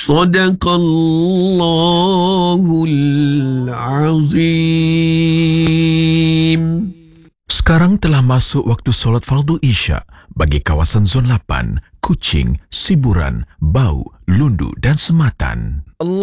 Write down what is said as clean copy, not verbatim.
Sadaqallahul azim. Sekarang telah masuk waktu solat fardu Isya bagi kawasan Zon 8, Kuching, Siburan, Bau, Lundu dan Sematan.